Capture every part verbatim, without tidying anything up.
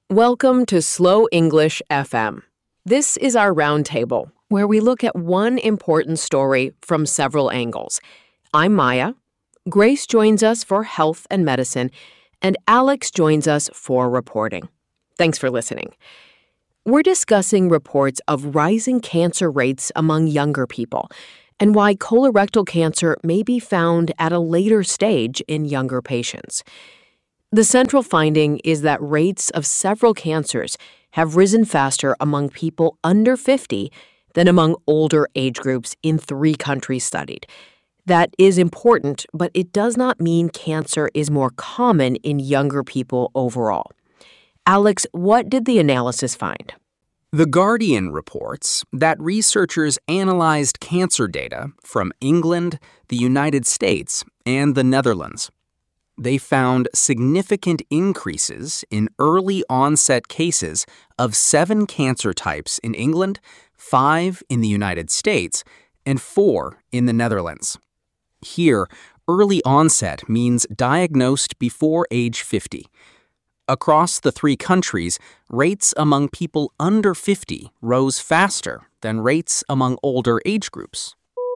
Welcome to Slow English F M. This is our roundtable, where we look at one important story from several angles. I'm Maya. Grace joins us for health and medicine, and Alex joins us for reporting. Thanks for listening. We're discussing reports of rising cancer rates among younger people and why colorectal cancer may be found at a later stage in younger patients. The central finding is that rates of several cancers have risen faster among people under fifty than among older age groups in three countries studied. That is important, but it does not mean cancer is more common in younger people overall. Alex, what did the analysis find? The Guardian reports that researchers analyzed cancer data from England, the United States, and the Netherlands. They found significant increases in early onset cases of seven cancer types in England, five in the United States, and four in the Netherlands. Here, early onset means diagnosed before age fifty. Across the three countries, rates among people under fifty rose faster than rates among older age groups.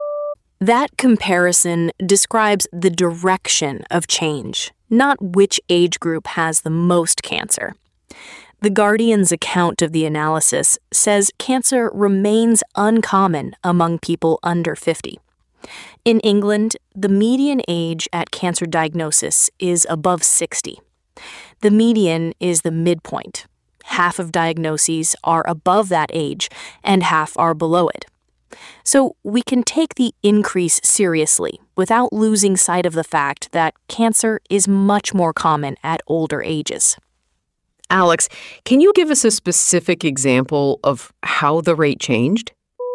That comparison describes the direction of change, not which age group has the most cancer. The Guardian's account of the analysis says cancer remains uncommon among people under fifty. In England, the median age at cancer diagnosis is above sixty. The median is the midpoint. Half of diagnoses are above that age, and half are below it. So we can take the increase seriously without losing sight of the fact that cancer is much more common at older ages. Alex, can you give us a specific example of how the rate changed?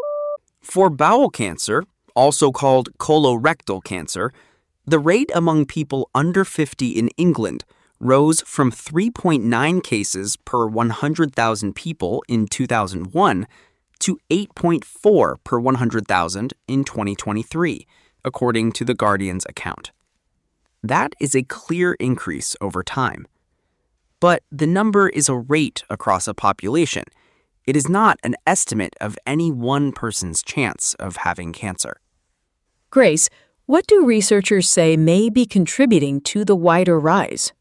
For bowel cancer, also called colorectal cancer, the rate among people under fifty in England rose from three point nine cases per one hundred thousand people in two thousand one to eight point four per one hundred thousand in twenty twenty-three, according to the Guardian's account. That is a clear increase over time. But the number is a rate across a population. It is not an estimate of any one person's chance of having cancer. Grace, what do researchers say may be contributing to the wider rise?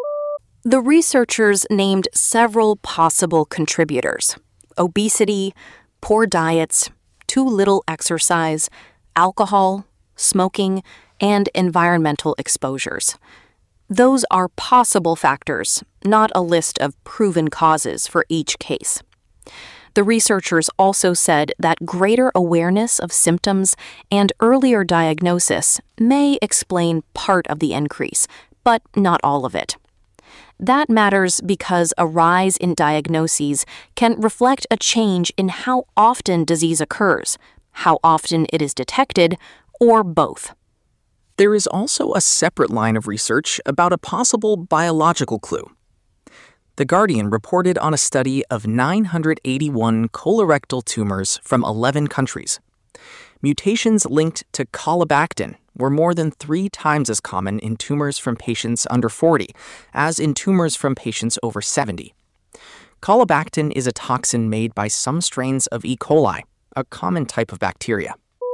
The researchers named several possible contributors: obesity, poor diets, too little exercise, alcohol, smoking, and environmental exposures. Those are possible factors, not a list of proven causes for each case. The researchers also said that greater awareness of symptoms and earlier diagnosis may explain part of the increase, but not all of it. That matters because a rise in diagnoses can reflect a change in how often disease occurs, how often it is detected, or both. There is also a separate line of research about a possible biological clue. The Guardian reported on a study of nine hundred eighty-one colorectal tumors from eleven countries. Mutations linked to colobactin were more than three times as common in tumors from patients under forty as in tumors from patients over seventy. Colobactin is a toxin made by some strains of E. coli, a common type of bacteria.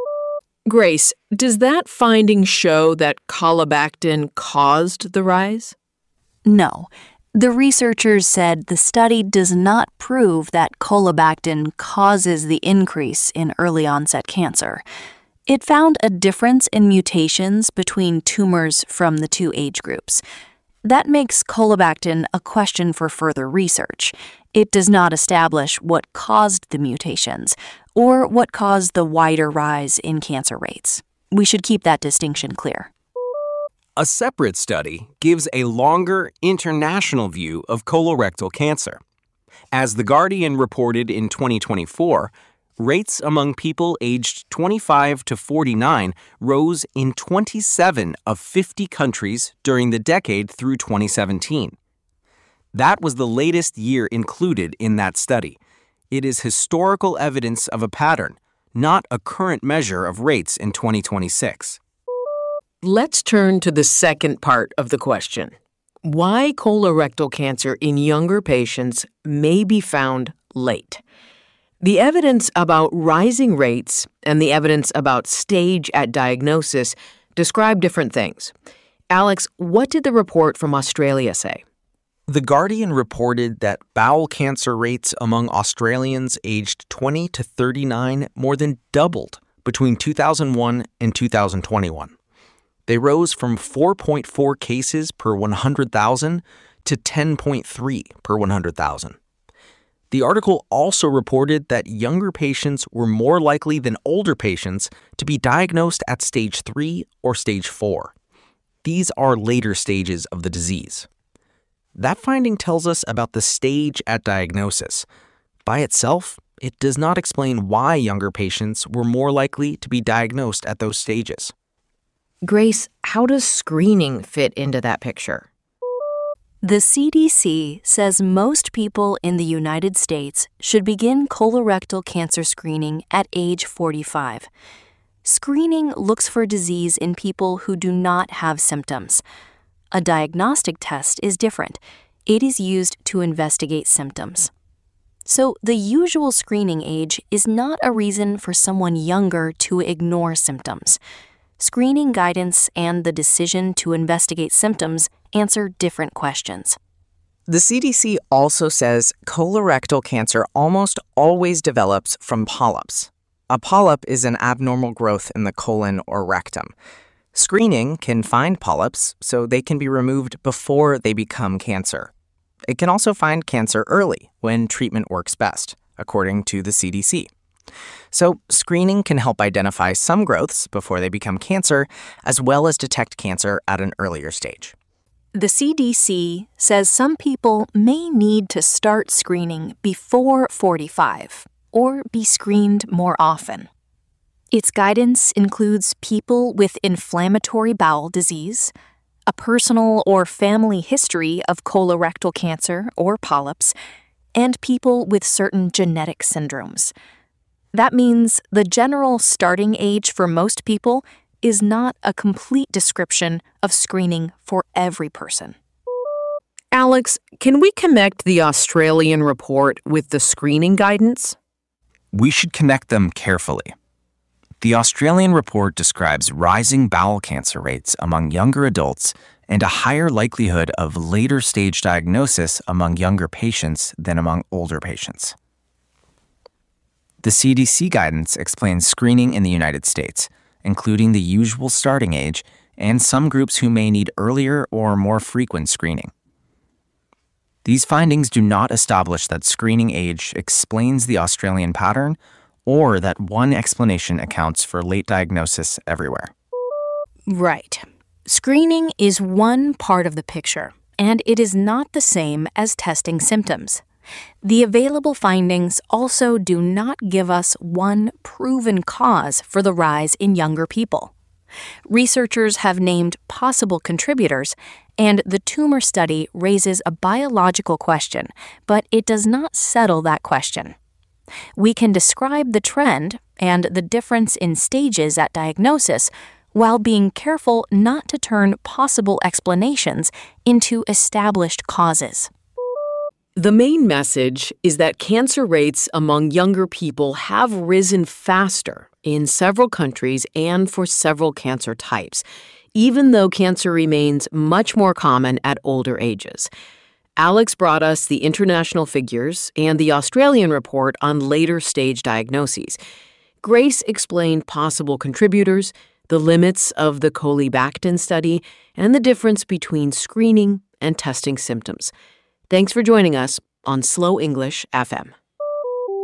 Grace, does that finding show that colobactin caused the rise? No. The researchers said the study does not prove that colobactin causes the increase in early-onset cancer. It found a difference in mutations between tumors from the two age groups. That makes colobactin a question for further research. It does not establish what caused the mutations or what caused the wider rise in cancer rates. We should keep that distinction clear. A separate study gives a longer international view of colorectal cancer. As The Guardian reported in twenty twenty-four, rates among people aged twenty-five to forty-nine rose in twenty-seven of fifty countries during the decade through twenty seventeen. That was the latest year included in that study. It is historical evidence of a pattern, not a current measure of rates in twenty twenty-six. Let's turn to the second part of the question. Why colorectal cancer in younger patients may be found late. The evidence about rising rates and the evidence about stage at diagnosis describe different things. Alex, what did the report from Australia say? The Guardian reported that bowel cancer rates among Australians aged twenty to thirty-nine more than doubled between two thousand one and two thousand twenty-one. They rose from four point four cases per one hundred thousand to ten point three per one hundred thousand. The article also reported that younger patients were more likely than older patients to be diagnosed at stage three or stage four. These are later stages of the disease. That finding tells us about the stage at diagnosis. By itself, it does not explain why younger patients were more likely to be diagnosed at those stages. Grace, how does screening fit into that picture? The C D C says most people in the United States should begin colorectal cancer screening at age forty-five. Screening looks for disease in people who do not have symptoms. A diagnostic test is different. It is used to investigate symptoms. So the usual screening age is not a reason for someone younger to ignore symptoms. Screening guidance and the decision to investigate symptoms answer different questions. The C D C also says colorectal cancer almost always develops from polyps. A polyp is an abnormal growth in the colon or rectum. Screening can find polyps, so they can be removed before they become cancer. It can also find cancer early, when treatment works best, according to the C D C. So screening can help identify some growths before they become cancer, as well as detect cancer at an earlier stage. The C D C says some people may need to start screening before forty-five or be screened more often. Its guidance includes people with inflammatory bowel disease, a personal or family history of colorectal cancer or polyps, and people with certain genetic syndromes. That means the general starting age for most people is not a complete description of screening for every person. Alex, can we connect the Australian report with the screening guidance? We should connect them carefully. The Australian report describes rising bowel cancer rates among younger adults and a higher likelihood of later stage diagnosis among younger patients than among older patients. The C D C guidance explains screening in the United States, including the usual starting age and some groups who may need earlier or more frequent screening. These findings do not establish that screening age explains the Australian pattern or that one explanation accounts for late diagnosis everywhere. Right. Screening is one part of the picture, and it is not the same as testing symptoms. The available findings also do not give us one proven cause for the rise in younger people. Researchers have named possible contributors, and the tumor study raises a biological question, but it does not settle that question. We can describe the trend and the difference in stages at diagnosis while being careful not to turn possible explanations into established causes. The main message is that cancer rates among younger people have risen faster in several countries and for several cancer types, even though cancer remains much more common at older ages. Alex brought us the international figures and the Australian report on later stage diagnoses. Grace explained possible contributors, the limits of the Colibactin study, and the difference between screening and testing symptoms. Thanks for joining us on Slow English F M.